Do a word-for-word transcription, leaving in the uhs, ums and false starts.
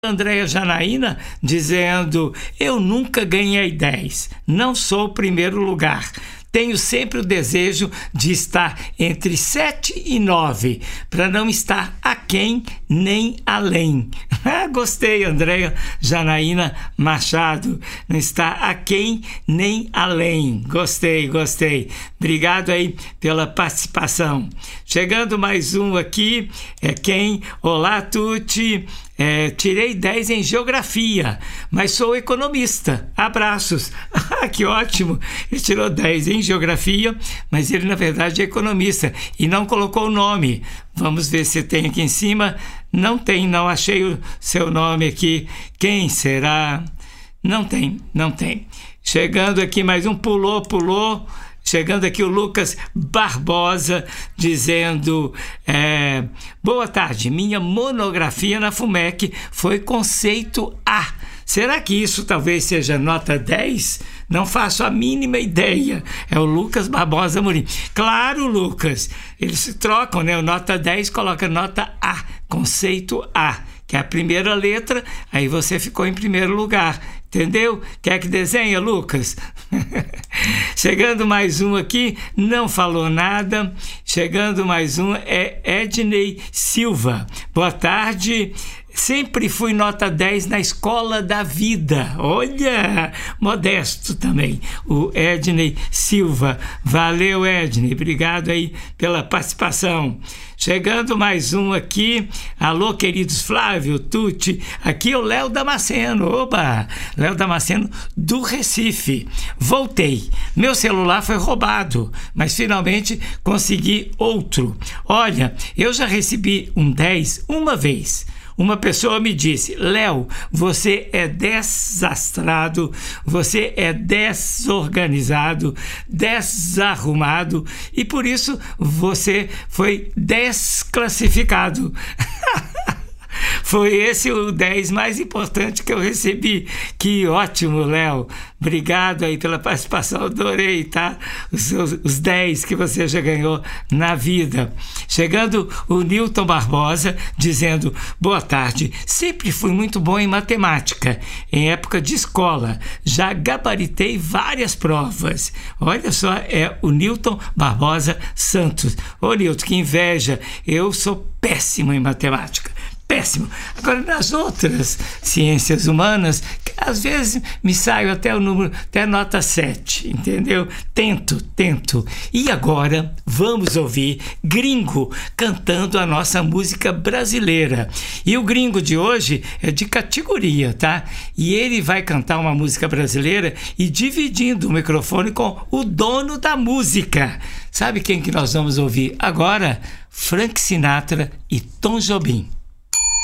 Andréia Janaína dizendo: eu nunca ganhei dez, não sou o primeiro lugar. Tenho sempre o desejo de estar entre sete e nove, para não estar aquém nem além. Gostei, Andréia Janaína Machado. Não está aquém nem além. Gostei, gostei. Obrigado aí pela participação. Chegando mais um aqui, é quem? Olá, Tuti. É, tirei dez em geografia, mas sou economista. Abraços. Que ótimo. Ele tirou dez em geografia, mas ele na verdade é economista e não colocou o nome. Vamos ver se tem aqui em cima. Não tem, não achei o seu nome aqui. Quem será? Não tem, não tem. Chegando aqui mais um, pulou, pulou. Chegando aqui o Lucas Barbosa dizendo: é, boa tarde, minha monografia na FUMEC foi conceito A. Será que isso talvez seja nota dez? Não faço a mínima ideia. É o Lucas Barbosa Murim. Claro, Lucas, eles se trocam, né? O nota dez coloca nota A, conceito A, que é a primeira letra, aí você ficou em primeiro lugar. Entendeu? Quer que desenha, Lucas? Chegando mais um aqui, não falou nada. Chegando mais um é Ednei Silva. Boa tarde. Sempre fui nota dez na escola da vida. Olha, modesto também, o Ednei Silva. Valeu, Ednei. Obrigado aí pela participação. Chegando mais um aqui. Alô, queridos Flávio, Tuti. Aqui é o Léo Damasceno. Oba! Léo Damasceno do Recife. Voltei. Meu celular foi roubado, mas finalmente consegui outro. Olha, eu já recebi um dez uma vez. Uma pessoa me disse: Léo, você é desastrado, você é desorganizado, desarrumado e por isso você foi desclassificado. Foi esse o dez mais importante que eu recebi. Que ótimo, Léo. Obrigado aí pela participação. Adorei, tá? Os, seus, os dez que você já ganhou na vida. Chegando o Newton Barbosa dizendo: boa tarde. Sempre fui muito bom em matemática. Em época de escola. Já gabaritei várias provas. Olha só, é o Newton Barbosa Santos. Ô, Newton, que inveja. Eu sou péssimo em matemática. Péssimo. Agora, nas outras ciências humanas, às vezes me saio até o número, até a nota sete, entendeu? Tento, tento. E agora vamos ouvir Gringo cantando a nossa música brasileira. E o Gringo de hoje é de categoria, tá? E ele vai cantar uma música brasileira e dividindo o microfone com o dono da música. Sabe quem que nós vamos ouvir agora? Frank Sinatra e Tom Jobim.